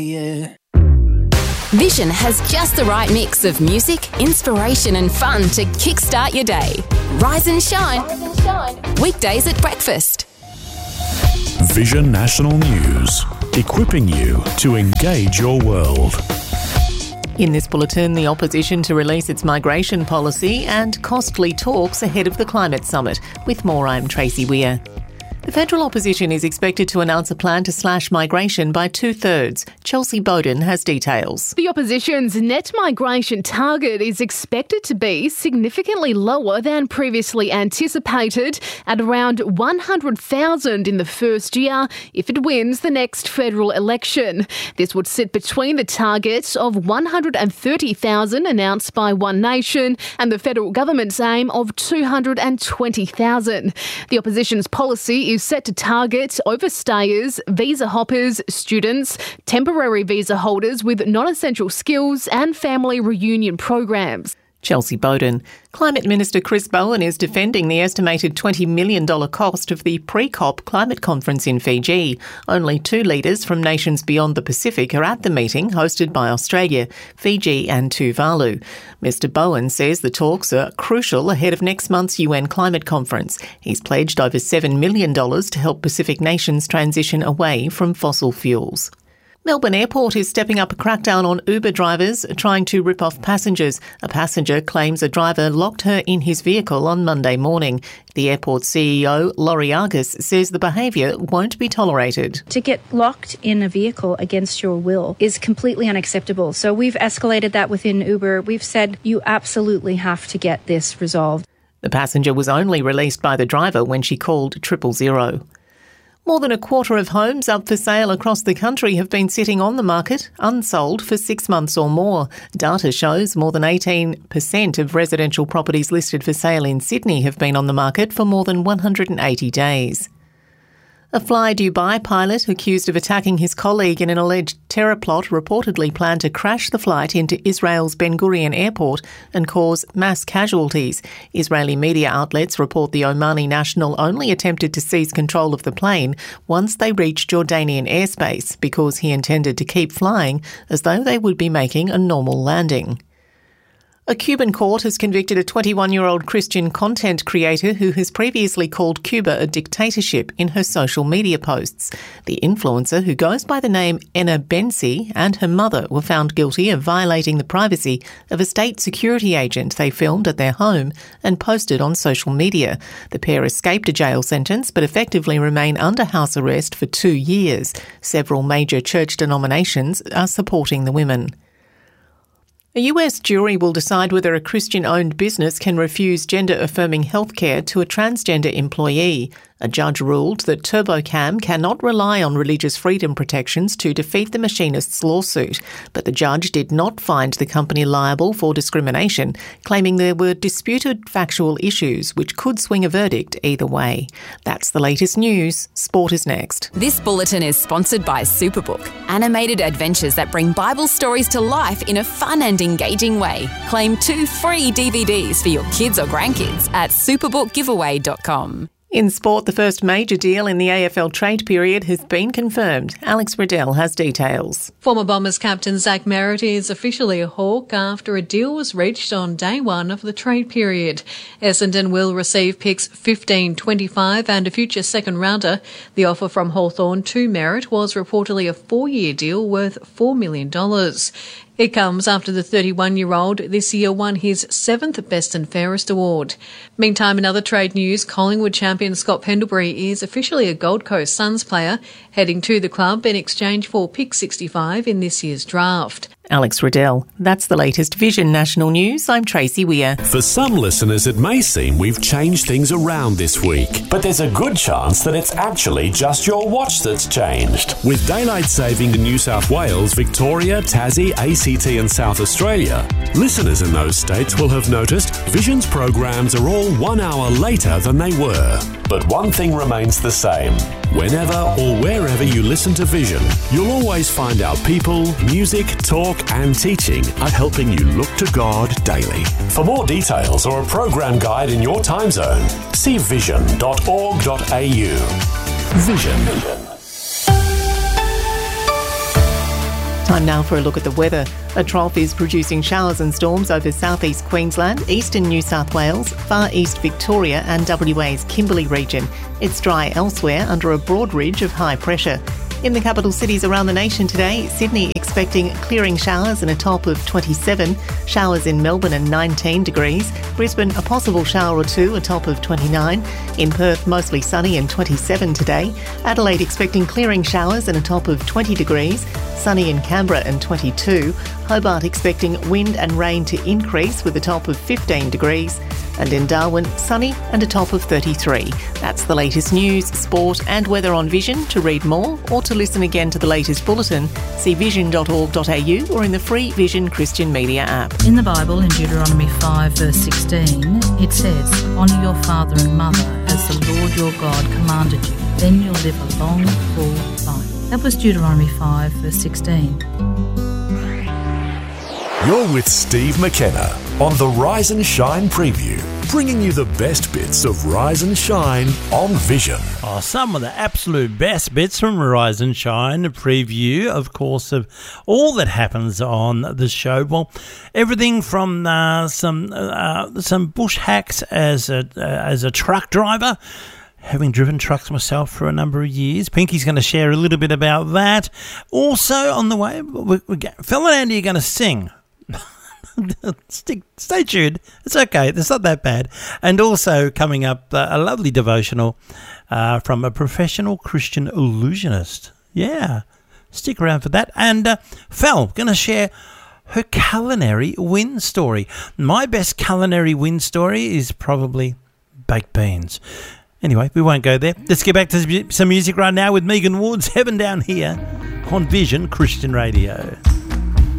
Yeah. Vision has just the right mix of music, inspiration and fun to kickstart your day. Rise and shine. Weekdays at breakfast. Vision National News, equipping you to engage your world. In this bulletin, the opposition to release its migration policy and costly talks ahead of the climate summit. With more, I'm Tracy Weir. The federal opposition is expected to announce a plan to slash migration by 2/3. Chelsea Bowden has details. The opposition's net migration target is expected to be significantly lower than previously anticipated, at around 100,000 in the first year if it wins the next federal election. This would sit between the target of 130,000 announced by One Nation and the federal government's aim of 220,000. The opposition's policy is set to target overstayers, visa hoppers, students, temporary visa holders with non-essential skills and family reunion programs. Chelsea Bowden. Climate Minister Chris Bowen is defending the estimated $20 million cost of the pre-COP climate conference in Fiji. Only 2 leaders from nations beyond the Pacific are at the meeting hosted by Australia, Fiji and Tuvalu. Mr Bowen says the talks are crucial ahead of next month's UN climate conference. He's pledged over $7 million to help Pacific nations transition away from fossil fuels. Melbourne Airport is stepping up a crackdown on Uber drivers trying to rip off passengers. A passenger claims a driver locked her in his vehicle on Monday morning. The airport CEO, Laurie Argus, says the behaviour won't be tolerated. To get locked in a vehicle against your will is completely unacceptable. So we've escalated that within Uber. We've said you absolutely have to get this resolved. The passenger was only released by the driver when she called 000. More than a quarter of homes up for sale across the country have been sitting on the market, unsold, for 6 months or more. Data shows more than 18% of residential properties listed for sale in Sydney have been on the market for more than 180 days. A Fly Dubai pilot accused of attacking his colleague in an alleged terror plot reportedly planned to crash the flight into Israel's Ben Gurion airport and cause mass casualties. Israeli media outlets report the Omani national only attempted to seize control of the plane once they reached Jordanian airspace because he intended to keep flying as though they would be making a normal landing. A Cuban court has convicted a 21-year-old Christian content creator who has previously called Cuba a dictatorship in her social media posts. The influencer, who goes by the name Enna Bensi, and her mother were found guilty of violating the privacy of a state security agent they filmed at their home and posted on social media. The pair escaped a jail sentence but effectively remain under house arrest for 2 years. Several major church denominations are supporting the women. A US jury will decide whether a Christian-owned business can refuse gender-affirming healthcare to a transgender employee. A judge ruled that TurboCam cannot rely on religious freedom protections to defeat the machinist's lawsuit, but the judge did not find the company liable for discrimination, claiming there were disputed factual issues which could swing a verdict either way. That's the latest news. Sport is next. This bulletin is sponsored by Superbook, animated adventures that bring Bible stories to life in a fun and engaging way. Claim 2 free DVDs for your kids or grandkids at superbookgiveaway.com. In sport, the first major deal in the AFL trade period has been confirmed. Alex Riddell has details. Former Bombers captain Zach Merritt is officially a Hawk after a deal was reached on day 1 of the trade period. Essendon will receive picks 15, 25 and a future second rounder. The offer from Hawthorn to Merritt was reportedly a 4-year deal worth $4 million. It comes after the 31-year-old this year won his 7th Best and Fairest award. Meantime, in other trade news, Collingwood champion Scott Pendlebury is officially a Gold Coast Suns player, heading to the club in exchange for pick 65 in this year's draft. Alex Riddell. That's the latest Vision National News. I'm Tracy Weir. For some listeners, it may seem we've changed things around this week, but there's a good chance that it's actually just your watch that's changed. With daylight saving in New South Wales, Victoria, Tassie, ACT and South Australia, listeners in those states will have noticed Vision's programs are all 1 hour later than they were. But one thing remains the same. Whenever or wherever you listen to Vision, you'll always find our people, music, talk and teaching are helping you look to God daily. For more details or a program guide in your time zone, see vision.org.au. Vision. Time now for a look at the weather. A trough is producing showers and storms over southeast Queensland, eastern New South Wales, far east Victoria and WA's Kimberley region. It's dry elsewhere under a broad ridge of high pressure. In the capital cities around the nation today, Sydney expecting clearing showers and a top of 27, showers in Melbourne and 19 degrees, Brisbane a possible shower or two, a top of 29, in Perth mostly sunny and 27 today, Adelaide expecting clearing showers and a top of 20 degrees, sunny in Canberra and 22, Hobart expecting wind and rain to increase with a top of 15 degrees, and in Darwin, sunny and a top of 33. That's the latest news, sport and weather on Vision. To read more or to listen again to the latest bulletin, see vision.org.au or in the free Vision Christian Media app. In the Bible, in Deuteronomy 5 verse 16, it says, "Honour your father and mother as the Lord your God commanded you. Then you'll live a long, full life." That was Deuteronomy 5 verse 16. You're with Steve McKenna on the Rise and Shine preview, bringing you the best bits of Rise and Shine on Vision. Oh, some of the absolute best bits from Rise and Shine, a preview, of course, of all that happens on the show. Well, everything from some bush hacks as a truck driver, having driven trucks myself for a number of years. Pinky's going to share a little bit about that. Also, on the way, Phil and Andy are going to sing. Stay tuned. It's okay. It's not that bad. And also coming up, a lovely devotional from a professional Christian illusionist. Yeah, stick around for that. And Fel going to share her culinary win story. My best culinary win story is probably baked beans. Anyway, we won't go there. Let's get back to some music right now with Megan Woods, Heaven Down Here on Vision Christian Radio.